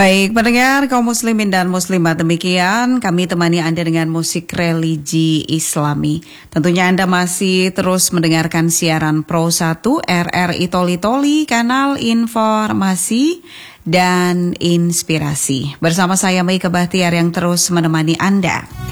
Baik, pendengar kaum muslimin dan muslimat, demikian kami temani Anda dengan musik religi Islami. Tentunya Anda masih terus mendengarkan siaran Pro 1 RRI Toli Toli, kanal informasi dan inspirasi. Bersama saya Mei Kebahtiar yang terus menemani Anda.